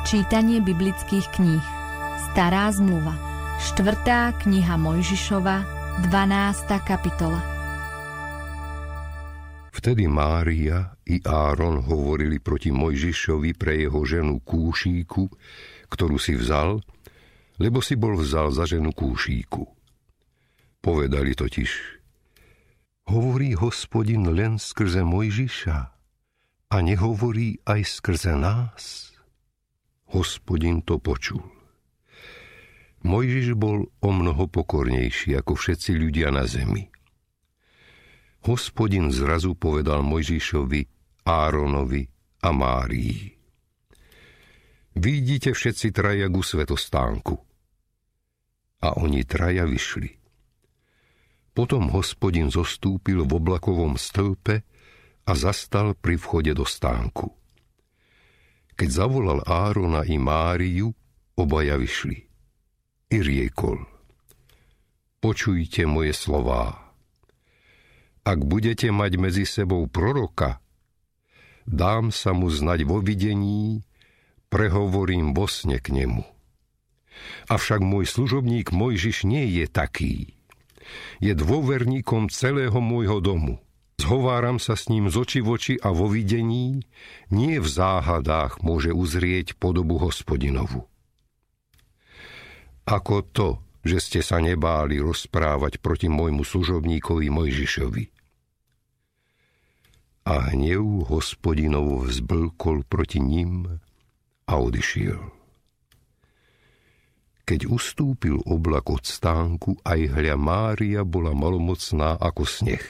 Čítanie biblických kníh. Stará zmluva. 4. kniha Mojžišova, 12. kapitola. Vtedy Mária i Áron hovorili proti Mojžišovi pre jeho ženu Kúšíku, ktorú si vzal, lebo si bol vzal za ženu Kúšíku. Povedali totiž: Hovorí Hospodin len skrze Mojžiša a nehovorí aj skrze nás. Hospodin to počul. Mojžiš bol omnoho pokornejší ako všetci ľudia na zemi. Hospodin zrazu povedal Mojžišovi, Áronovi a Márii: Vyjdite všetci traja ku svätostánku. A oni traja vyšli. Potom Hospodin zostúpil v oblakovom stĺpe a zastal pri vchode do stánku. Keď zavolal Árona i Máriu, obaja vyšli. I riekol: Počujte moje slová. Ak budete mať medzi sebou proroka, dám sa mu znať vo videní, prehovorím vo sne k nemu. Avšak môj služobník Mojžiš nie je taký. Je dôverníkom celého môjho domu. Zhováram sa s ním z oči v oči a vo videní, nie v záhadách môže uzrieť podobu Hospodinovu. Ako to, že ste sa nebáli rozprávať proti môjmu služobníkovi Mojžišovi. A hnev Hospodinov vzblkol proti ním a odišiel. Keď ustúpil oblak od stánku, aj hľa Mária bola malomocná ako sneh.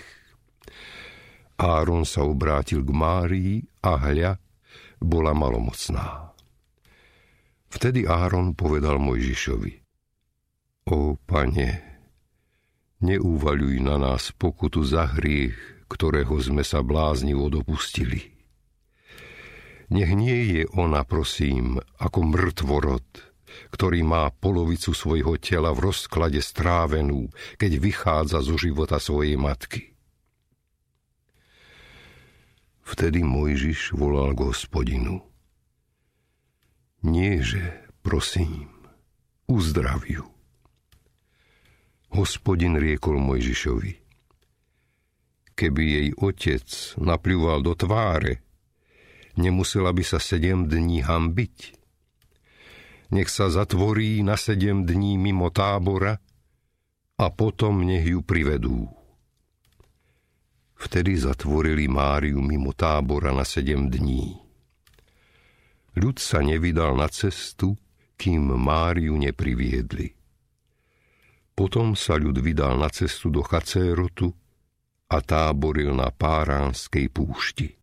Áron sa obrátil k Márii a hľa bola malomocná. Vtedy Áron povedal Mojžišovi: Ó, Pane, neúvaľuj na nás pokutu za hriech, ktorého sme sa bláznivo dopustili. Nech nie je ona, prosím, ako mŕtvorod, ktorý má polovicu svojho tela v rozklade strávenú, keď vychádza zo života svojej matky. Vtedy Mojžiš volal k Hospodinu: Nieže, prosím, uzdrav ju. Hospodin riekol Mojžišovi: Keby jej otec napľúval do tváre, nemusela by sa 7 dní hanbiť. Nech sa zatvorí na 7 dní mimo tábora a potom nech ju privedú. Vtedy zatvorili Máriu mimo tábora na 7 dní. Ľud sa nevydal na cestu, kým Máriu nepriviedli. Potom sa ľud vydal na cestu do Chacérotu a táboril na Páránskej púšti.